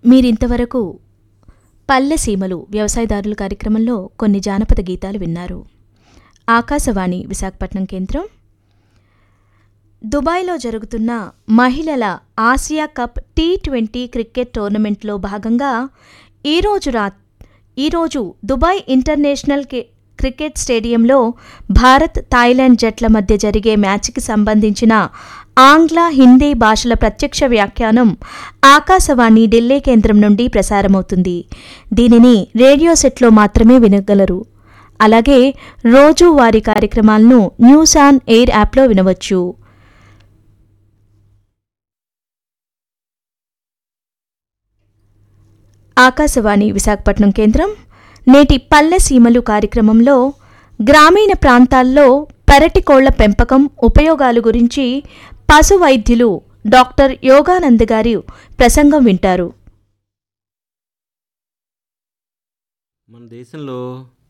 మీరింతవరకు పల్లె సీమలు వ్యవసాయదారుల కార్యక్రమంలో కొన్ని జానపద గీతాలు విన్నారు. ఆకాశవాణి విశాఖపట్నం కేంద్రం. దుబాయ్లో జరుగుతున్న మహిళల ఆసియా కప్ T20 క్రికెట్ టోర్నమెంట్లో భాగంగా ఈరోజు దుబాయ్ ఇంటర్నేషనల్ క్రికెట్ స్టేడియంలో భారత్ థాయిలాండ్ జట్ల మధ్య జరిగే మ్యాచ్కి సంబంధించిన ఆంగ్ల హిందీ భాషల ప్రత్యక్ష వ్యాఖ్యానం ఆకాశవాణి ఢిల్లీ కేంద్రం నుండి ప్రసారమవుతుంది. దీనిని రేడియో సెట్లో మాత్రమే వినగలరు. అలాగే రోజువారీ కార్యక్రమాలను న్యూస్ ఆన్ ఎయిర్ యాప్లో వినవచ్చు. ఆకాశవాణి విశాఖపట్నం కేంద్రం. నేటి పల్లె సీమలు కార్యక్రమంలో గ్రామీణ ప్రాంతాల్లో పెరటి కోళ్ల పెంపకం ఉపయోగాలు గురించి పశు వైద్యులు డాక్టర్ యోగానంద్ గారి ప్రసంగం వింటారు. మన దేశంలో